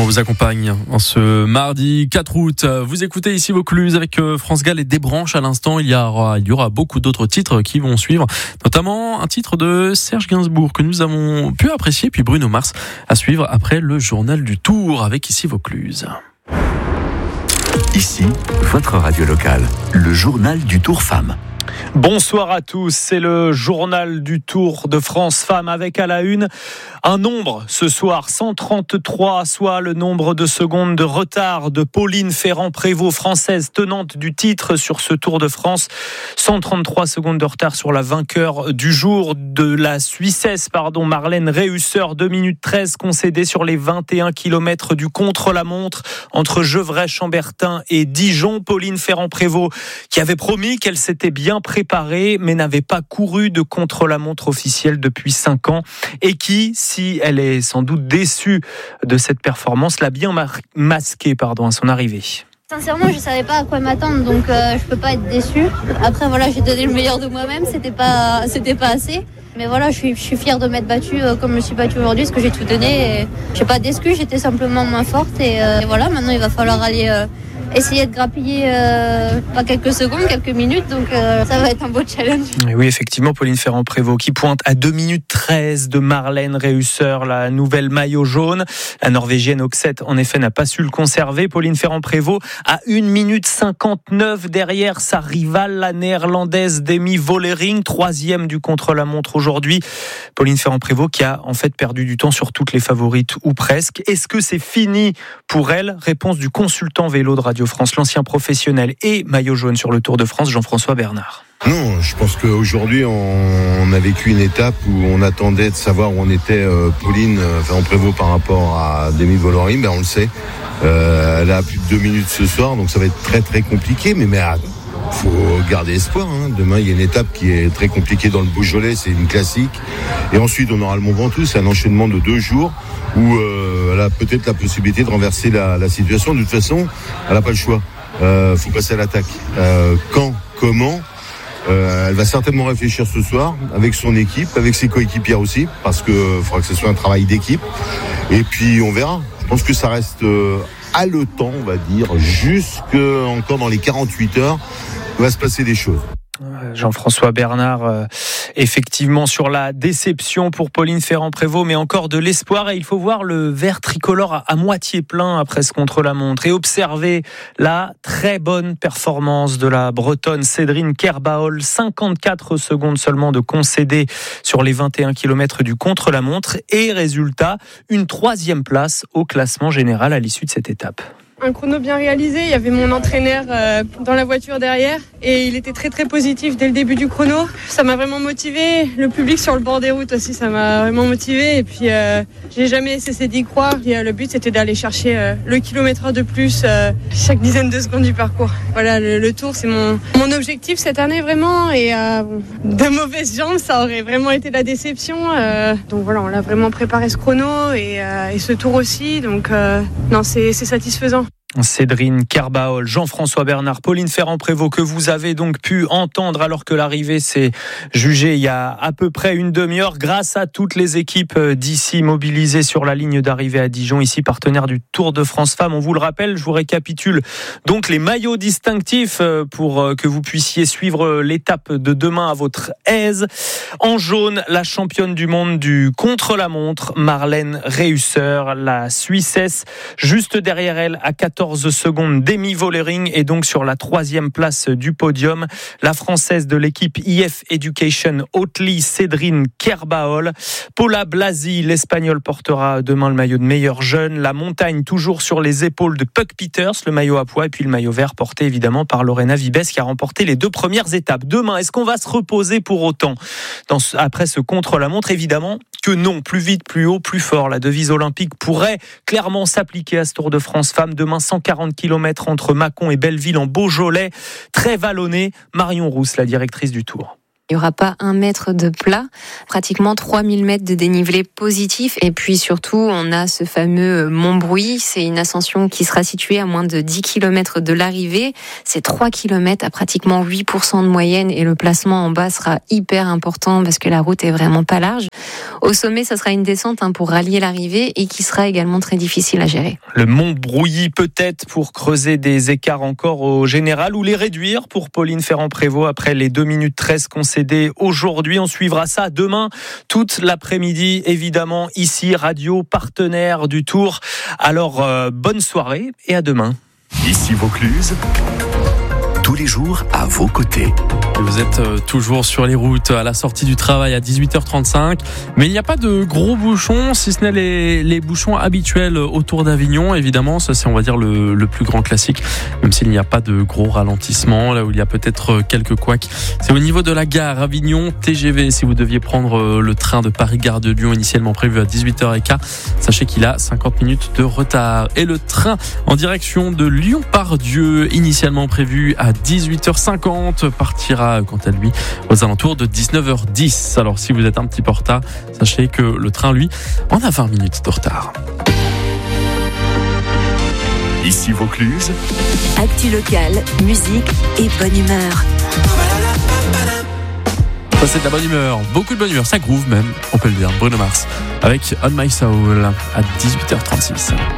vous accompagne en ce mardi 4 août. Vous écoutez ici Vaucluse avec France Gall et Desbranches à l'instant. Il y aura beaucoup d'autres titres qui vont suivre, notamment un titre de Serge Gainsbourg que nous avons pu apprécier, puis Bruno Mars à suivre après le journal du Tour avec ici Vaucluse. Ici, votre radio locale, le journal du Tour Femmes. Bonsoir à tous, c'est le journal du Tour de France Femmes avec à la une un nombre ce soir, 133, soit le nombre de secondes de retard de Pauline Ferrand-Prévot, française tenante du titre sur ce Tour de France. 133 secondes de retard sur la vainqueur du jour de la Suissesse, Marlène Reusser, 2 minutes 13 concédées sur les 21 km du contre-la-montre entre Gevrey-Chambertin et Dijon. Pauline Ferrand-Prévot qui avait promis qu'elle s'était bien préparée mais n'avait pas couru de contre-la-montre officielle depuis 5 ans et qui, si elle est sans doute déçue de cette performance, l'a bien masquée à son arrivée. Sincèrement, je savais pas à quoi m'attendre, donc je peux pas être déçue. Après, voilà, j'ai donné le meilleur de moi-même, c'était pas assez. Mais voilà, je suis fière de m'être battue comme je me suis battue aujourd'hui, parce que j'ai tout donné. Je n'ai pas d'excuse, j'étais simplement moins forte. Et voilà, maintenant il va falloir aller essayer de grappiller pas quelques secondes, quelques minutes. Donc ça va être un beau challenge. Et oui, effectivement, Pauline Ferrand-Prévot qui pointe à 2 minutes 13 de Marlène Reusser, la nouvelle maillot jaune. La Norvégienne Oxette, en effet, n'a pas su le conserver. Pauline Ferrand-Prévot à 1 minute 59 derrière sa rivale, la néerlandaise Demi Vollering, 3e du contre-la-montre aujourd'hui. Pauline Ferrand-Prévot qui a en fait perdu du temps sur toutes les favorites ou presque. Est-ce que c'est fini pour elle ? Réponse du consultant vélo de Radio France, l'ancien professionnel et maillot jaune sur le Tour de France, Jean-François Bernard. Non, je pense qu'aujourd'hui on a vécu une étape où on attendait de savoir où on était Pauline Ferrand-Prévôt par rapport à Demi Vollering, on le sait. Elle a plus de 2 minutes ce soir, donc ça va être très très compliqué, mais faut garder espoir. Demain, il y a une étape qui est très compliquée dans le Beaujolais, c'est une classique. Et ensuite, on aura le Mont Ventoux, c'est un enchaînement de 2 jours où elle a peut-être la possibilité de renverser la situation. De toute façon, elle n'a pas le choix. Faut passer à l'attaque. Quand, comment elle va certainement réfléchir ce soir avec son équipe, avec ses coéquipières aussi, parce que faudra que ce soit un travail d'équipe. Et puis, on verra. Je pense que ça reste haletant, on va dire, jusque encore dans les 48 heures, il va se passer des choses. Jean-François Bernard, effectivement sur la déception pour Pauline Ferrand-Prévot, mais encore de l'espoir, et il faut voir le verre tricolore à moitié plein après ce contre-la-montre et observer la très bonne performance de la Bretonne Cédrine Kerbaol, 54 secondes seulement de concédé sur les 21 km du contre-la-montre et résultat, une 3e place au classement général à l'issue de cette étape. Un chrono bien réalisé, il y avait mon entraîneur dans la voiture derrière et il était très très positif dès le début du chrono. Ça m'a vraiment motivé, le public sur le bord des routes aussi, ça m'a vraiment motivé et puis j'ai jamais cessé d'y croire. Et, le but c'était d'aller chercher le kilomètre de plus chaque dizaine de secondes du parcours. Voilà, le tour c'est mon objectif cette année vraiment et de mauvaises jambes ça aurait vraiment été la déception. Donc voilà, on l'a vraiment préparé ce chrono et ce tour aussi, donc non c'est satisfaisant. Cédrine Kerbaol, Jean-François Bernard, Pauline Ferrand-Prévot que vous avez donc pu entendre alors que l'arrivée s'est jugée il y a à peu près une demi-heure grâce à toutes les équipes d'ici mobilisées sur la ligne d'arrivée à Dijon, ici partenaire du Tour de France Femmes. On vous le rappelle, je vous récapitule donc les maillots distinctifs pour que vous puissiez suivre l'étape de demain à votre aise. En jaune, la championne du monde du contre-la-montre, Marlène Reusser, la Suissesse, juste derrière elle à 14 secondes, Demi Vollering est donc sur la 3e place du podium. La Française de l'équipe IF Education Oatly, Cédrine Kerbaol. Paula Blasi, l'Espagnol, portera demain le maillot de meilleure jeune. La montagne toujours sur les épaules de Puck Peters, le maillot à pois, et puis le maillot vert porté évidemment par Lorena Vibes qui a remporté les 2 premières étapes. Demain, est-ce qu'on va se reposer pour autant après ce contre-la-montre? Évidemment que non, plus vite, plus haut, plus fort. La devise olympique pourrait clairement s'appliquer à ce Tour de France Femmes. Demain, 140 km entre Mâcon et Belleville en Beaujolais, très vallonné. Marion Rousse, la directrice du Tour. Il n'y aura pas 1 mètre de plat, pratiquement 3000 mètres de dénivelé positif. Et puis surtout, on a ce fameux Mont Brouilly. C'est une ascension qui sera située à moins de 10 km de l'arrivée. C'est 3 km à pratiquement 8% de moyenne. Et le placement en bas sera hyper important parce que la route est vraiment pas large. Au sommet, ça sera une descente pour rallier l'arrivée et qui sera également très difficile à gérer. Le Mont Brouilly peut-être pour creuser des écarts encore au général ou les réduire pour Pauline Ferrand-Prévot après les 2 minutes 13 concédées aujourd'hui. On suivra ça demain toute l'après-midi évidemment ici, radio partenaire du Tour. Alors bonne soirée et à demain. Ici Vaucluse, tous les jours à vos côtés. Et vous êtes toujours sur les routes à la sortie du travail à 18h35. Mais il n'y a pas de gros bouchons, si ce n'est les bouchons habituels autour d'Avignon. Évidemment, ça c'est on va dire le plus grand classique, même s'il n'y a pas de gros ralentissements. Là où il y a peut-être quelques couacs, c'est au niveau de la gare Avignon TGV. Si vous deviez prendre le train de Paris-Gare de Lyon initialement prévu à 18h15, sachez qu'il a 50 minutes de retard. Et le train en direction de Lyon-Part-Dieu, initialement prévu à 18h50, partira quant à lui aux alentours de 19h10. Alors si vous êtes un petit peu en retard, sachez que le train lui en a 20 minutes de retard. Ici Vaucluse, actu locale, musique et bonne humeur. Ça c'est de la bonne humeur, beaucoup de bonne humeur, ça groove même, on peut le dire. Bruno Mars avec On My Soul à 18h36.